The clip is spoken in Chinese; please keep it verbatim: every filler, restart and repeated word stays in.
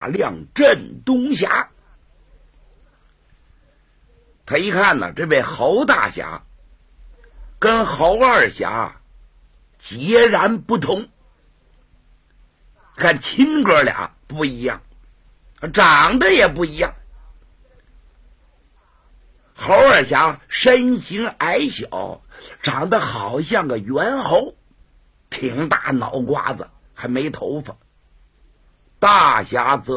亮镇东侠。他一看呢，这位侯大侠跟侯二侠截然不同，看亲哥俩不一样，长得也不一样。侯二侠身形矮小，长得好像个猿猴，挺大脑瓜子，还没头发。大侠则